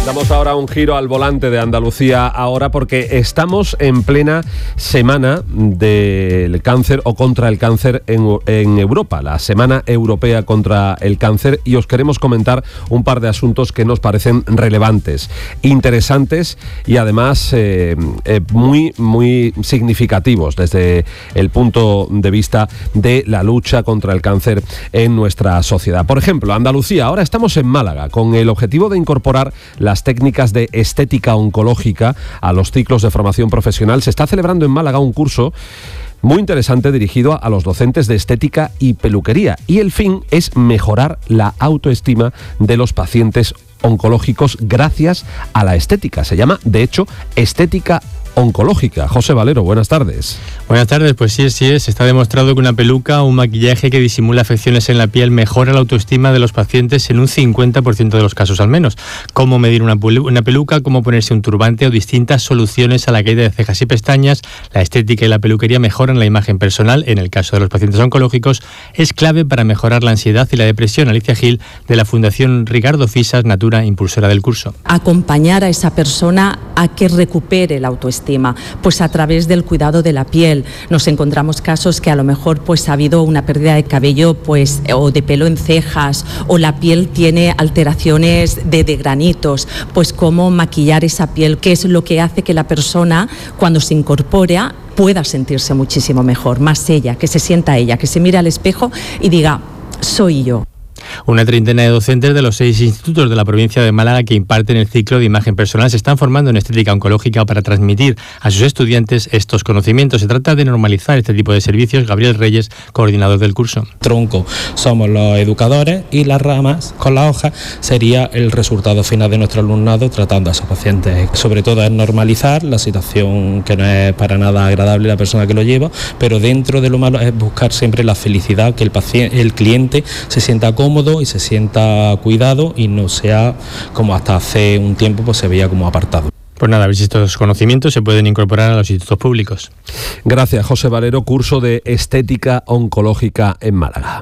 Damos ahora un giro al volante de Andalucía ahora, porque estamos en plena semana del cáncer o contra el cáncer en Europa, la Semana Europea contra el Cáncer, y os queremos comentar un par de asuntos que nos parecen relevantes, interesantes y además muy significativos desde el punto de vista de la lucha contra el cáncer en nuestra sociedad. Por ejemplo, Andalucía, ahora estamos en Málaga con el objetivo de incorporar las técnicas de estética oncológica a los ciclos de formación profesional. Se está celebrando en Málaga un curso muy interesante dirigido a los docentes de estética y peluquería, y el fin es mejorar la autoestima de los pacientes oncológicos gracias a la estética. Se llama, de hecho, estética oncológica. José Valero, buenas tardes. Buenas tardes, pues sí es. Está demostrado que una peluca o un maquillaje que disimula afecciones en la piel mejora la autoestima de los pacientes en un 50% de los casos al menos. Cómo medir una peluca, cómo ponerse un turbante o distintas soluciones a la caída de cejas y pestañas. La estética y la peluquería mejoran la imagen personal. En el caso de los pacientes oncológicos, es clave para mejorar la ansiedad y la depresión. Alicia Gil, de la Fundación Ricardo Fisas Natura, impulsora del curso. Acompañar a esa persona a que recupere la autoestima, pues a través del cuidado de la piel. Nos encontramos casos que a lo mejor pues ha habido una pérdida de cabello pues o de pelo en cejas, o la piel tiene alteraciones de granitos, pues cómo maquillar esa piel, que es lo que hace que la persona cuando se incorpora pueda sentirse muchísimo mejor, más ella, que se sienta ella, que se mire al espejo y diga, soy yo. Una treintena de docentes de los 6 institutos de la provincia de Málaga que imparten el ciclo de imagen personal se están formando en estética oncológica para transmitir a sus estudiantes estos conocimientos. Se trata de normalizar este tipo de servicios. Gabriel Reyes, coordinador del curso. Tronco somos los educadores y las ramas con la hoja sería el resultado final de nuestro alumnado tratando a esos pacientes. Sobre todo es normalizar la situación que no es para nada agradable la persona que lo lleva, pero dentro de lo malo es buscar siempre la felicidad, que el cliente se sienta cómodo y se sienta cuidado y no sea como hasta hace un tiempo pues se veía como apartado. Pues nada, a ver si estos conocimientos se pueden incorporar a los institutos públicos. Gracias, José Valero, curso de estética oncológica en Málaga.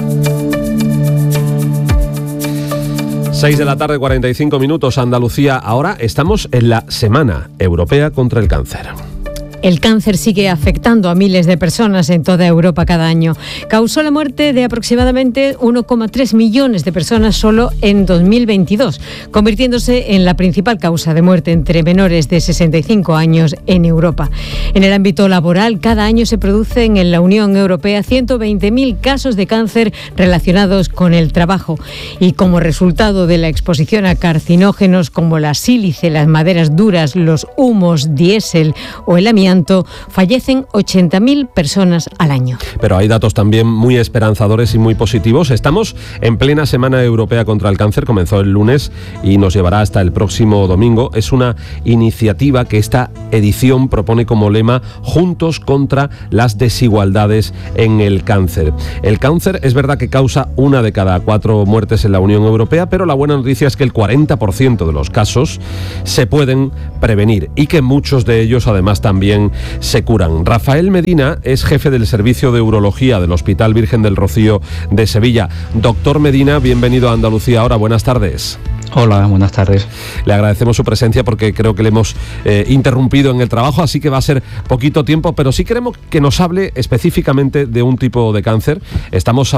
6 de la tarde, 45 minutos, Andalucía. Ahora estamos en la Semana Europea contra el Cáncer. El cáncer sigue afectando a miles de personas en toda Europa cada año. Causó la muerte de aproximadamente 1,3 millones de personas solo en 2022, convirtiéndose en la principal causa de muerte entre menores de 65 años en Europa. En el ámbito laboral, cada año se producen en la Unión Europea 120.000 casos de cáncer relacionados con el trabajo. Y como resultado de la exposición a carcinógenos como la sílice, las maderas duras, los humos, diésel o el amianto, fallecen 80.000 personas al año. Pero hay datos también muy esperanzadores y muy positivos. Estamos en plena Semana Europea contra el Cáncer, comenzó el lunes y nos llevará hasta el próximo domingo. Es una iniciativa que esta edición propone como lema Juntos contra las desigualdades en el cáncer. El cáncer es verdad que causa 1 de cada 4 muertes en la Unión Europea, pero la buena noticia es que el 40% de los casos se pueden prevenir y que muchos de ellos además también se curan. Rafael Medina es jefe del Servicio de Urología del Hospital Virgen del Rocío de Sevilla. Doctor Medina, bienvenido a Andalucía Ahora. Buenas tardes. Hola, buenas tardes. Le agradecemos su presencia porque creo que le hemos interrumpido en el trabajo, así que va a ser poquito tiempo, pero sí queremos que nos hable específicamente de un tipo de cáncer. Estamos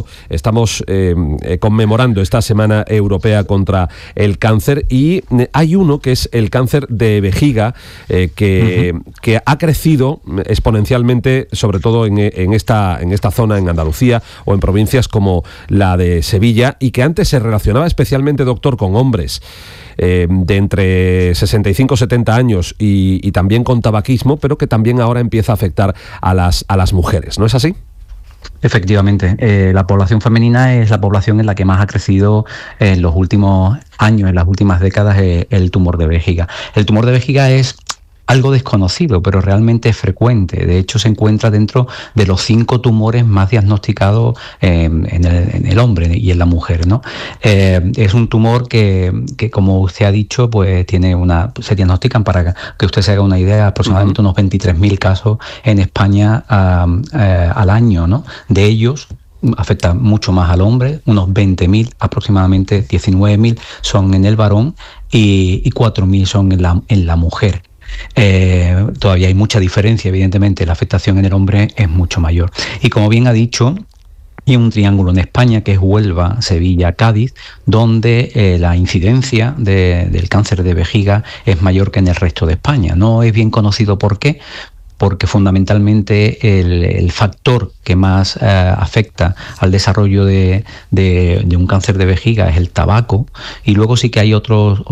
conmemorando esta Semana Europea contra el Cáncer y hay uno que es el cáncer de vejiga que ha crecido exponencialmente, sobre todo en esta zona, en Andalucía o en provincias como la de Sevilla, y que antes se relacionaba especialmente, doctor, con hombres de entre 65 y 70 años y también con tabaquismo, pero que también ahora empieza a afectar a las mujeres, ¿no es así? Efectivamente, la población femenina es la población en la que más ha crecido en los últimos años, en las últimas décadas, el tumor de vejiga. El tumor de vejiga es algo desconocido, pero realmente es frecuente. De hecho, se encuentra dentro de los 5 tumores más diagnosticados en el hombre y en la mujer, ¿no? Es un tumor que, como usted ha dicho, pues se diagnostican, para que usted se haga una idea, aproximadamente unos 23.000 casos en España al año, ¿no? De ellos, afecta mucho más al hombre, unos 20.000, aproximadamente 19.000 son en el varón y 4.000 son en la mujer. Todavía hay mucha diferencia, evidentemente, la afectación en el hombre es mucho mayor. Y como bien ha dicho, hay un triángulo en España que es Huelva, Sevilla, Cádiz, donde la incidencia del cáncer de vejiga es mayor que en el resto de España. No es bien conocido por qué, porque fundamentalmente el factor que más afecta al desarrollo de un cáncer de vejiga es el tabaco, y luego sí que hay otros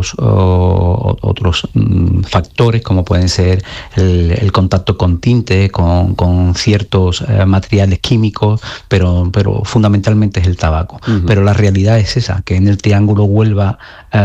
factores, como pueden ser el contacto con tinte, con ciertos materiales químicos, pero fundamentalmente es el tabaco. Uh-huh. Pero la realidad es esa, que en el triángulo Huelva,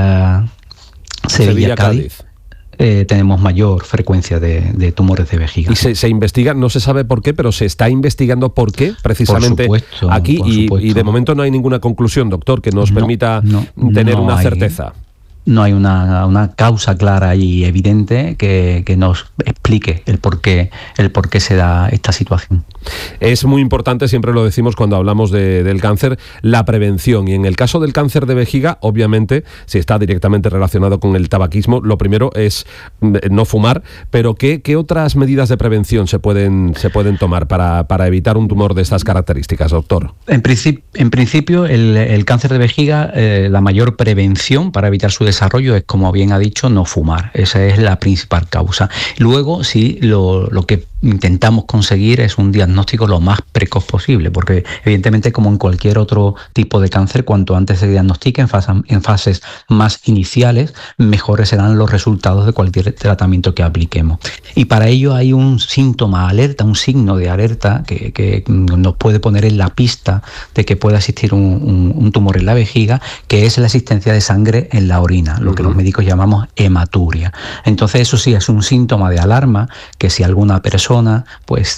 Sevilla, Cádiz, tenemos mayor frecuencia de tumores de vejiga. Y se investiga, no se sabe por qué, pero se está investigando por qué, precisamente por supuesto, aquí, y de momento no hay ninguna conclusión, doctor, que nos permita tener una certeza. No hay una causa clara y evidente que nos explique el por qué se da esta situación. Es muy importante, siempre lo decimos cuando hablamos del cáncer, la prevención. Y en el caso del cáncer de vejiga, obviamente, si está directamente relacionado con el tabaquismo, lo primero es no fumar, pero ¿qué otras medidas de prevención se pueden tomar para evitar un tumor de estas características, doctor? En principio, el cáncer de vejiga, la mayor prevención para evitar su desarrollo es, como bien ha dicho, no fumar. Esa es la principal causa. Luego, sí, lo que intentamos conseguir es un diagnóstico lo más precoz posible, porque evidentemente, como en cualquier otro tipo de cáncer, cuanto antes se diagnostique en fases más iniciales, mejores serán los resultados de cualquier tratamiento que apliquemos. Y para ello hay un síntoma alerta, un signo de alerta que nos puede poner en la pista de que pueda existir un tumor en la vejiga, que es la existencia de sangre en la orina, lo que los médicos llamamos hematuria. Entonces eso sí es un síntoma de alarma, que si alguna persona pues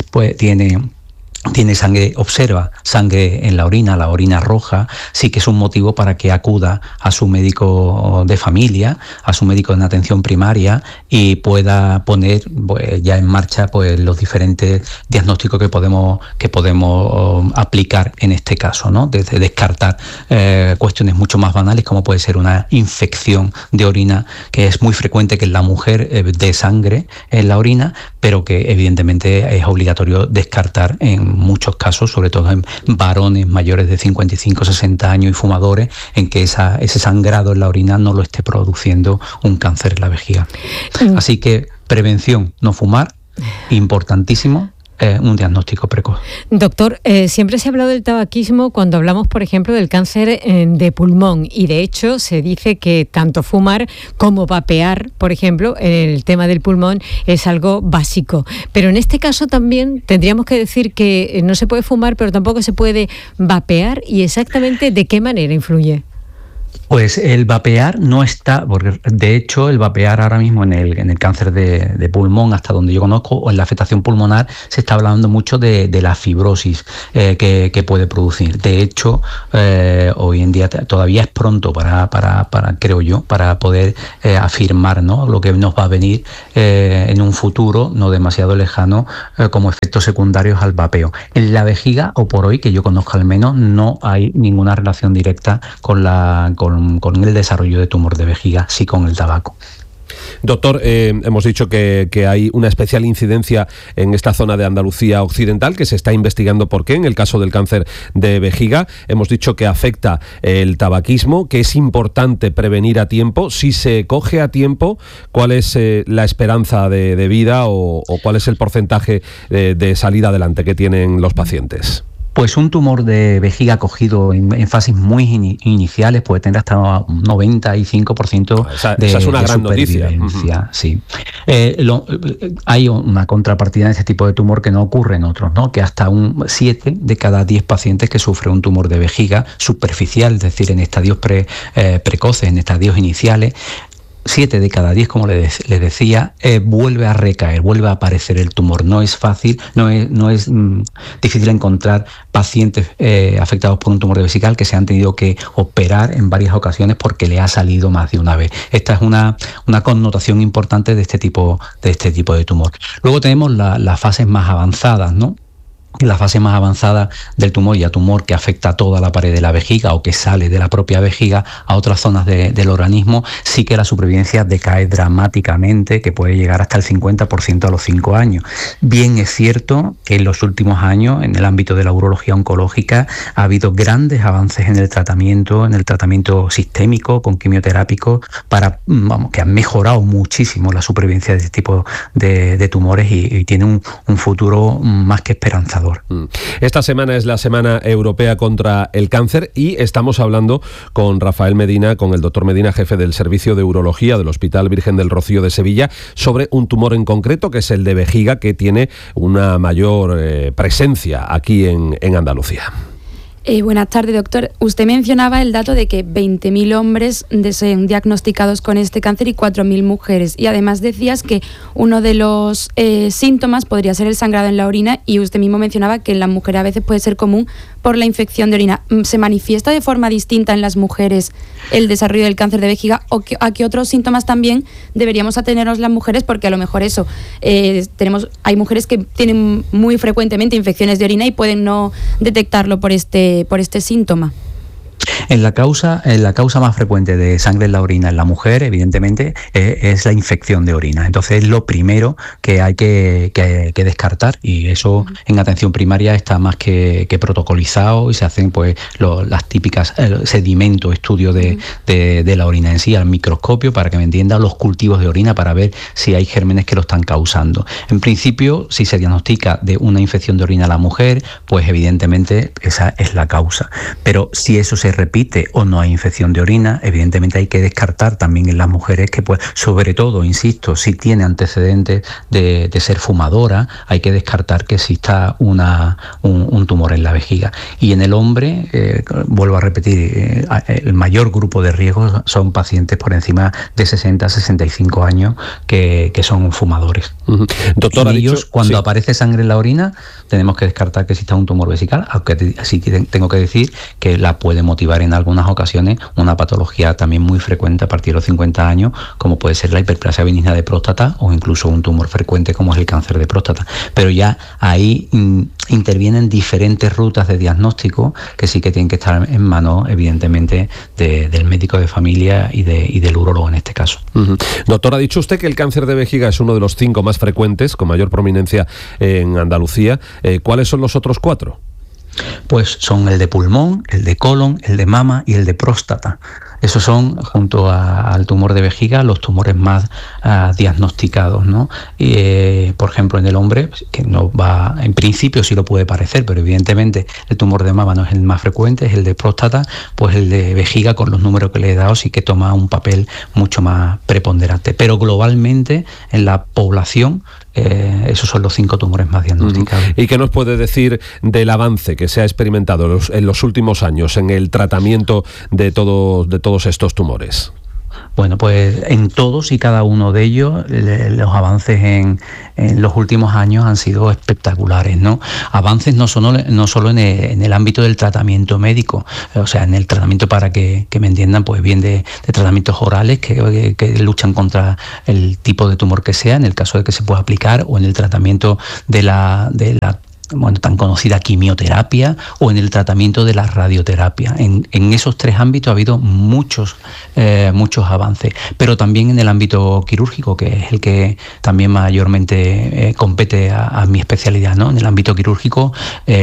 tiene sangre, observa sangre en la orina roja, sí que es un motivo para que acuda a su médico de familia, a su médico en atención primaria, y pueda poner pues, ya en marcha pues los diferentes diagnósticos que podemos aplicar en este caso, ¿no? Desde descartar cuestiones mucho más banales, como puede ser una infección de orina, que es muy frecuente que en la mujer dé sangre en la orina, pero que evidentemente es obligatorio descartar en muchos casos, sobre todo en varones mayores de 55, 60 años y fumadores, en que ese sangrado en la orina no lo esté produciendo un cáncer en la vejiga. Así que prevención, no fumar, importantísimo. Un diagnóstico precoz. Doctor, siempre se ha hablado del tabaquismo cuando hablamos, por ejemplo, del cáncer de pulmón, y de hecho se dice que tanto fumar como vapear, por ejemplo, el tema del pulmón es algo básico. Pero en este caso también tendríamos que decir que no se puede fumar, pero tampoco se puede vapear, y exactamente ¿de qué manera influye? Pues el vapear no está, porque de hecho el vapear ahora mismo en el cáncer de pulmón, hasta donde yo conozco, o en la afectación pulmonar, se está hablando mucho de la fibrosis que puede producir. De hecho, hoy en día todavía es pronto para creo yo, para poder afirmar, ¿no?, lo que nos va a venir en un futuro no demasiado lejano como efectos secundarios al vapeo. En la vejiga, o por hoy que yo conozco al menos, no hay ninguna relación directa con el desarrollo de tumor de vejiga, sí con el tabaco. Doctor, hemos dicho que hay una especial incidencia en esta zona de Andalucía occidental, que se está investigando por qué. En el caso del cáncer de vejiga, hemos dicho que afecta el tabaquismo, que es importante prevenir a tiempo. Si se coge a tiempo, ¿cuál es la esperanza de vida o cuál es el porcentaje de salida adelante que tienen los pacientes? Pues un tumor de vejiga cogido en fases muy iniciales puede tener hasta un 95% esa es una gran noticia. Sí. Hay una contrapartida en este tipo de tumor que no ocurre en otros, ¿no? Que hasta 7 de cada 10 pacientes que sufren un tumor de vejiga superficial, es decir, en estadios precoces, en estadios iniciales, 7 de cada 10, como les decía, vuelve a recaer, vuelve a aparecer el tumor. No es fácil, no es difícil encontrar pacientes afectados por un tumor de vesical que se han tenido que operar en varias ocasiones porque le ha salido más de una vez. Esta es una connotación importante de este tipo de tumor. Luego tenemos las fases más avanzadas, ¿no?, en la fase más avanzada del tumor y a tumor que afecta a toda la pared de la vejiga o que sale de la propia vejiga a otras zonas del organismo, sí que la supervivencia decae dramáticamente, que puede llegar hasta el 50% a los 5 años. Bien es cierto que en los últimos años, en el ámbito de la urología oncológica, ha habido grandes avances en el tratamiento sistémico con quimioterápico que han mejorado muchísimo la supervivencia de este tipo de tumores y tienen un futuro más que esperanzador. Esta semana es la Semana Europea contra el Cáncer y estamos hablando con Rafael Medina, con el doctor Medina, jefe del Servicio de Urología del Hospital Virgen del Rocío de Sevilla, sobre un tumor en concreto que es el de vejiga, que tiene una mayor presencia aquí en Andalucía. Buenas tardes, doctor. Usted mencionaba el dato de que 20.000 hombres son diagnosticados con este cáncer y 4.000 mujeres. Y además decías que uno de los síntomas podría ser el sangrado en la orina, y usted mismo mencionaba que en las mujeres a veces puede ser común por la infección de orina. ¿Se manifiesta de forma distinta en las mujeres el desarrollo del cáncer de vejiga, o a qué otros síntomas también deberíamos atenernos las mujeres? Porque a lo mejor hay mujeres que tienen muy frecuentemente infecciones de orina y pueden no detectarlo por este síntoma. La causa más frecuente de sangre en la orina en la mujer, evidentemente, es la infección de orina. Entonces es lo primero que hay que descartar, y eso en atención primaria está más que protocolizado, y se hacen pues las típicas sedimento, estudio de la orina en sí al microscopio, para que me entienda, los cultivos de orina para ver si hay gérmenes que lo están causando. En principio, si se diagnostica de una infección de orina a la mujer, pues evidentemente esa es la causa. Pero si eso se repite o no hay infección de orina, evidentemente hay que descartar también en las mujeres que, pues, sobre todo, insisto, si tiene antecedentes de ser fumadora, hay que descartar que exista un tumor en la vejiga. Y en el hombre, vuelvo a repetir, el mayor grupo de riesgo son pacientes por encima de 60-65 años que son fumadores. Doctor, ellos, cuando aparece sangre en la orina, tenemos que descartar que exista un tumor vesical, aunque sí tengo que decir que la puede motivar en algunas ocasiones una patología también muy frecuente a partir de los 50 años, como puede ser la hiperplasia benigna de próstata o incluso un tumor frecuente como es el cáncer de próstata. Pero ya ahí intervienen diferentes rutas de diagnóstico que sí que tienen que estar en manos, evidentemente, del médico de familia y del urólogo en este caso. Doctor, ha dicho usted que el cáncer de vejiga es uno de los 5 más frecuentes, con mayor prominencia en Andalucía. ¿Cuáles son los otros 4? Pues son el de pulmón, el de colon, el de mama y el de próstata. Esos son, junto al tumor de vejiga, los tumores más diagnosticados, ¿no? Por ejemplo, en el hombre, que no va, en principio sí lo puede parecer, pero evidentemente el tumor de mama no es el más frecuente, es el de próstata. Pues el de vejiga, con los números que le he dado, sí que toma un papel mucho más preponderante. Pero globalmente, en la población, esos son los 5 tumores más diagnosticados. ¿Y qué nos puede decir del avance que se ha experimentado en los últimos años en el tratamiento de todos estos tumores? Bueno, pues en todos y cada uno de ellos los avances en los últimos años han sido espectaculares, ¿no? Avances no solo en el ámbito del tratamiento médico, o sea, en el tratamiento, para que me entiendan, pues bien de tratamientos orales que luchan contra el tipo de tumor que sea, en el caso de que se pueda aplicar, o en el tratamiento de la tan conocida quimioterapia, o en el tratamiento de la radioterapia. En esos 3 ámbitos ha habido muchos avances, pero también en el ámbito quirúrgico, que es el que también mayormente compete a mi especialidad, ¿no? En el ámbito quirúrgico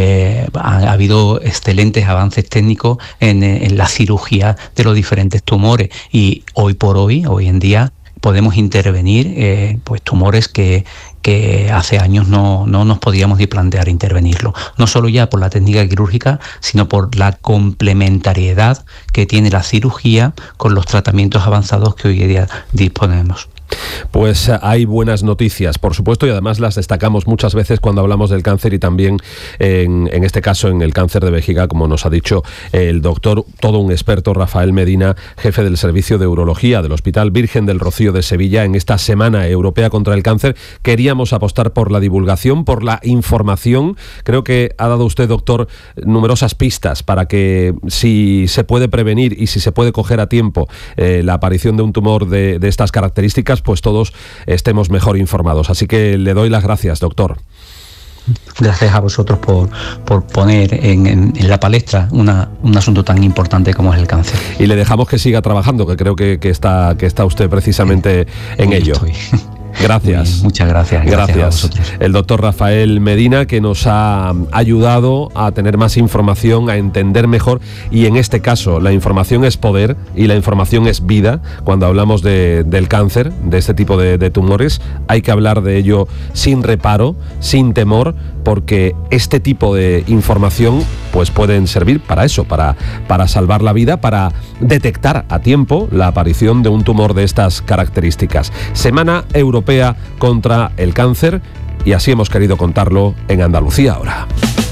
ha habido excelentes avances técnicos en la cirugía de los diferentes tumores, y hoy en día podemos intervenir pues tumores que hace años no nos podíamos ni plantear intervenirlo, no solo ya por la técnica quirúrgica, sino por la complementariedad que tiene la cirugía con los tratamientos avanzados que hoy en día disponemos. Pues hay buenas noticias, por supuesto, y además las destacamos muchas veces cuando hablamos del cáncer, y también en este caso en el cáncer de vejiga, como nos ha dicho el doctor, todo un experto, Rafael Medina, jefe del Servicio de Urología del Hospital Virgen del Rocío de Sevilla. En esta Semana Europea contra el Cáncer queríamos apostar por la divulgación, por la información. Creo que ha dado usted, doctor, numerosas pistas para que, si se puede prevenir y si se puede coger a tiempo la aparición de un tumor de estas características, pues todos estemos mejor informados. Así que le doy las gracias, doctor. Gracias a vosotros por poner en la palestra un asunto tan importante como es el cáncer. Y le dejamos que siga trabajando, que creo que está usted precisamente en ello. Estoy. Gracias. Bien, muchas gracias. Gracias a vosotros. El doctor Rafael Medina, que nos ha ayudado a tener más información, a entender mejor, y en este caso la información es poder y la información es vida. Cuando hablamos del cáncer, de este tipo de tumores, hay que hablar de ello sin reparo, sin temor, porque este tipo de información pues pueden servir para eso, para salvar la vida, para detectar a tiempo la aparición de un tumor de estas características. Semana Europea contra el Cáncer, y así hemos querido contarlo en Andalucía Ahora.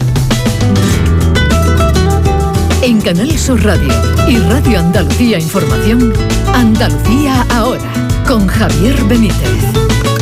En Canal Sur Radio y Radio Andalucía Información, Andalucía Ahora, con Javier Benítez.